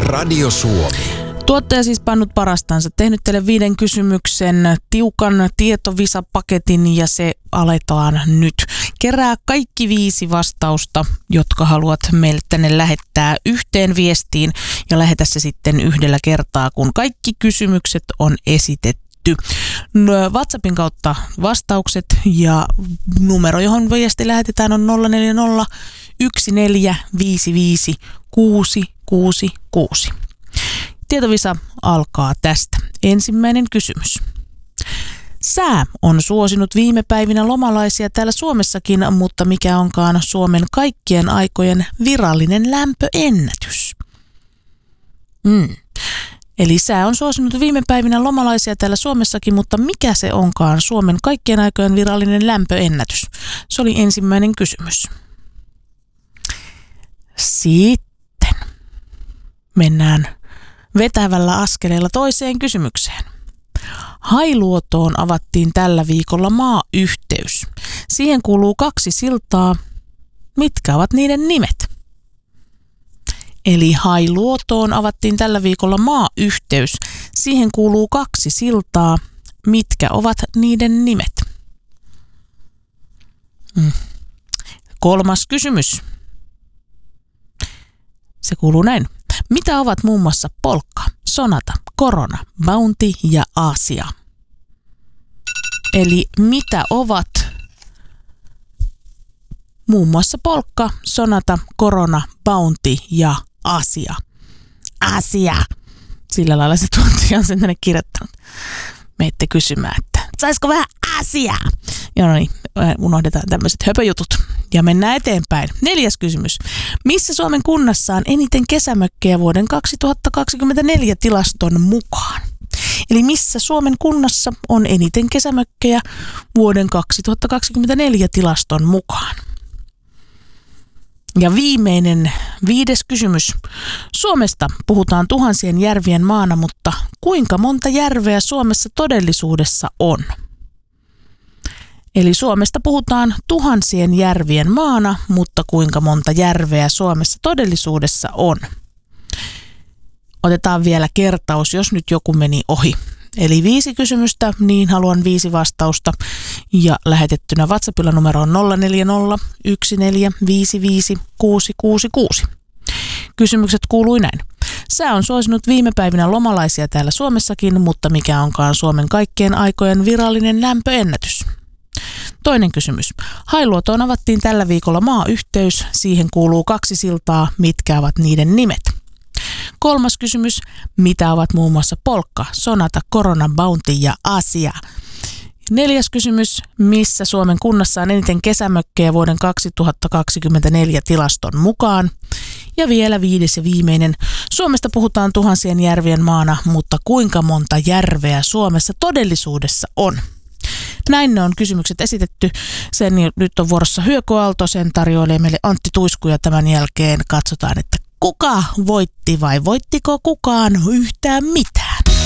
Radio Suomi. Tuottaja siis pannut parastansa, tehnyt teille 5 kysymyksen tiukan tietovisapaketin ja se aletaan nyt. Kerää kaikki 5 vastausta, jotka haluat meille tänne lähettää yhteen viestiin ja lähetä se sitten yhdellä kertaa, kun kaikki kysymykset on esitetty. WhatsAppin kautta vastaukset ja numero, johon viesti lähetetään on 040 1455 666. Tietovisa alkaa tästä. Ensimmäinen kysymys. Sää on suosinut viime päivinä lomalaisia täällä Suomessakin, mutta mikä onkaan Suomen kaikkien aikojen virallinen lämpöennätys? Eli sää on suosinut viime päivinä lomalaisia täällä Suomessakin, mutta mikä se onkaan Suomen kaikkien aikojen virallinen lämpöennätys? Se oli ensimmäinen kysymys. Sitten mennään vetävällä askeleella toiseen kysymykseen. Hailuotoon avattiin tällä viikolla maayhteys. Siihen kuuluu 2 siltaa. Mitkä ovat niiden nimet? Eli Hailuotoon avattiin tällä viikolla maayhteys. Siihen kuuluu 2 siltaa. Mitkä ovat niiden nimet? 3. kysymys. Se kuuluu näin. Mitä ovat muun muassa Polkka, Sonata, Corona, Bounty ja Asia? Eli mitä ovat muun muassa Polkka, Sonata, Corona, Bounty ja Asia? Asia! Sillä lailla se tunti on sen tänne kirjoittanut. Meitte kysymään, että saisiko vähän asiaa? Ja no niin, unohdetaan tämmöiset höpöjutut ja mennään eteenpäin. 4. kysymys. Missä Suomen kunnassa on eniten kesämökkejä vuoden 2024 tilaston mukaan? Eli missä Suomen kunnassa on eniten kesämökkejä vuoden 2024 tilaston mukaan? Ja viimeinen 5. kysymys. Suomesta puhutaan tuhansien järvien maana, mutta kuinka monta järveä Suomessa todellisuudessa on? Eli Suomesta puhutaan tuhansien järvien maana, mutta kuinka monta järveä Suomessa todellisuudessa on? Otetaan vielä kertaus, jos nyt joku meni ohi. Eli 5 kysymystä, niin haluan 5 vastausta. Ja lähetettynä WhatsAppilla numero on 040 1455 666. Kysymykset kuului näin. Sää on suosinut viime päivinä lomalaisia täällä Suomessakin, mutta mikä onkaan Suomen kaikkien aikojen virallinen lämpöennätys? 2. kysymys. Hailuotoon avattiin tällä viikolla maayhteys. Siihen kuuluu 2 siltaa. Mitkä ovat niiden nimet? 3. kysymys. Mitä ovat muun muassa Polkka, Sonata, Corona, Bounty ja Asia? 4. kysymys. Missä Suomen kunnassa on eniten kesämökkejä vuoden 2024 tilaston mukaan? Ja vielä 5. ja viimeinen. Suomesta puhutaan tuhansien järvien maana, mutta kuinka monta järveä Suomessa todellisuudessa on? Näin ne on kysymykset esitetty. Sen nyt on vuorossa Hyökö Aalto, sen tarjoilee meille Antti Tuisku ja tämän jälkeen katsotaan, että kuka voitti vai voittiko kukaan yhtään mitään.